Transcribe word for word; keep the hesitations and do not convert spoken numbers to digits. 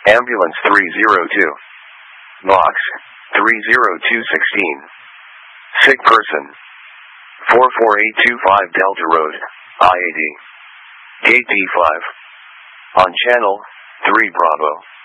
Ambulance three zero two. Box three zero two one six. Sick person. four four eight two five Delta Road, I A D. Gate D five. On channel three Bravo.